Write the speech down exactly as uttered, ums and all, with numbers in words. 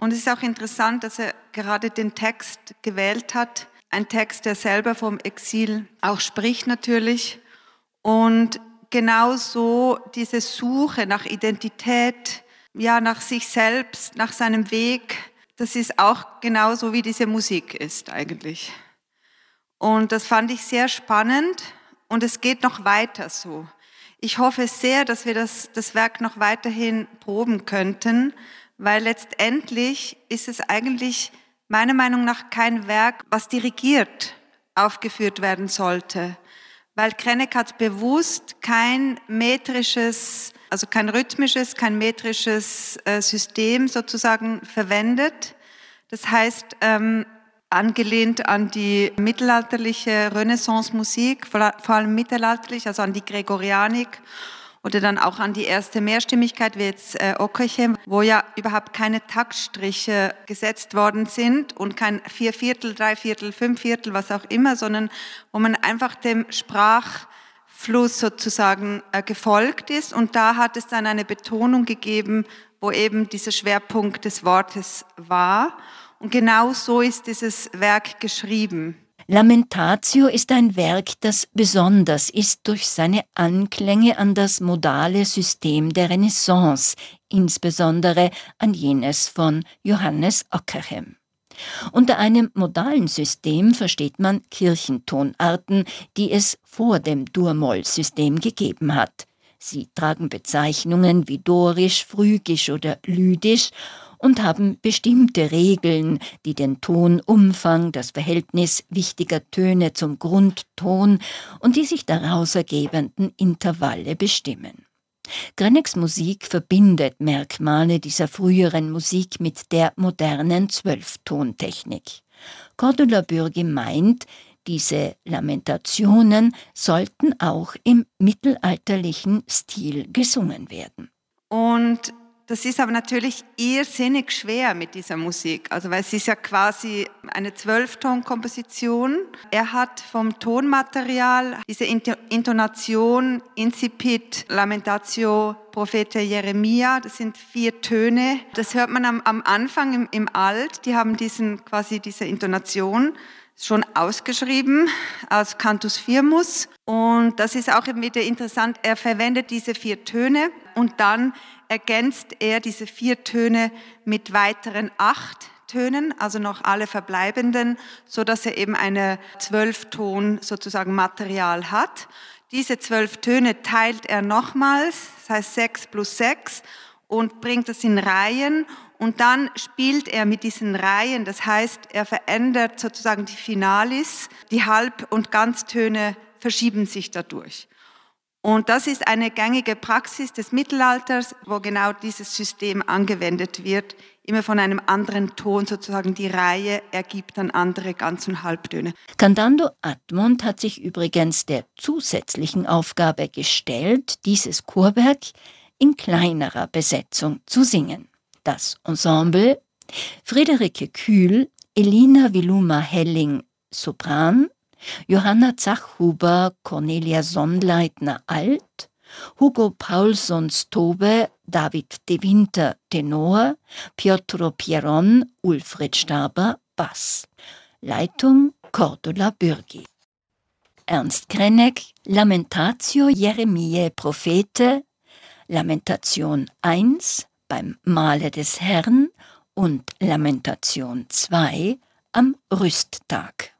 Und es ist auch interessant, dass er gerade den Text gewählt hat. Ein Text, der selber vom Exil auch spricht natürlich. Und genauso diese Suche nach Identität, ja, nach sich selbst, nach seinem Weg, das ist auch genauso wie diese Musik ist eigentlich. Und das fand ich sehr spannend und es geht noch weiter so. Ich hoffe sehr, dass wir das, das Werk noch weiterhin proben könnten, weil letztendlich ist es eigentlich meiner Meinung nach kein Werk, was dirigiert aufgeführt werden sollte. Weil Krenek hat bewusst kein metrisches, also kein rhythmisches, kein metrisches äh, System sozusagen verwendet. Das heißt, ähm, angelehnt an die mittelalterliche Renaissance-Musik, vor, vor allem mittelalterlich, also an die Gregorianik oder dann auch an die erste Mehrstimmigkeit, wie jetzt äh, Okerche, wo ja überhaupt keine Taktstriche gesetzt worden sind und kein Vierviertel, Dreiviertel, Fünfviertel, was auch immer, sondern wo man einfach dem Sprachfluss sozusagen äh, gefolgt ist. Und da hat es dann eine Betonung gegeben, wo eben dieser Schwerpunkt des Wortes war. Und genau so ist dieses Werk geschrieben. Lamentatio ist ein Werk, das besonders ist durch seine Anklänge an das modale System der Renaissance, insbesondere an jenes von Johannes Okerhem. Unter einem modalen System versteht man Kirchentonarten, die es vor dem Dur-Moll-System gegeben hat. Sie tragen Bezeichnungen wie Dorisch, Phrygisch oder Lydisch und haben bestimmte Regeln, die den Tonumfang, das Verhältnis wichtiger Töne zum Grundton und die sich daraus ergebenden Intervalle bestimmen. Kreneks Musik verbindet Merkmale dieser früheren Musik mit der modernen Zwölftontechnik. Cordula Bürgi meint, diese Lamentationen sollten auch im mittelalterlichen Stil gesungen werden. Und das ist aber natürlich irrsinnig schwer mit dieser Musik, also weil es ist ja quasi eine Zwölftonkomposition. Er hat vom Tonmaterial diese Intonation, Incipit, Lamentatio, Prophete Jeremia, das sind vier Töne. Das hört man am, am Anfang im, im Alt, die haben diesen, quasi diese Intonation schon ausgeschrieben als Cantus firmus. Und das ist auch wieder interessant, er verwendet diese vier Töne und dann ergänzt er diese vier Töne mit weiteren acht Tönen, also noch alle verbleibenden, so dass er eben eine Zwölfton sozusagen Material hat. Diese zwölf Töne teilt er nochmals, das heißt sechs plus sechs, und bringt das in Reihen. Und dann spielt er mit diesen Reihen, das heißt, er verändert sozusagen die Finalis, die Halb- und Ganztöne verschieben sich dadurch. Und das ist eine gängige Praxis des Mittelalters, wo genau dieses System angewendet wird. Immer von einem anderen Ton sozusagen die Reihe ergibt dann andere Ganz- und Halbtöne. Cantando Admont hat sich übrigens der zusätzlichen Aufgabe gestellt, dieses Chorwerk in kleinerer Besetzung zu singen. Das Ensemble: Friederike Kühl, Elina Wiluma-Helling, Sopran, Johanna Zachhuber, Cornelia Sonnleitner Alt, Hugo Paulson-Stobe, David de Winter Tenor, Piotro Pieron, Ulfried Staber Bass. Leitung Cordula Bürgi. Ernst Krenek, Lamentatio Jeremiae Prophete, Lamentation eins beim Mahle des Herrn und Lamentation zwei am Rüsttag.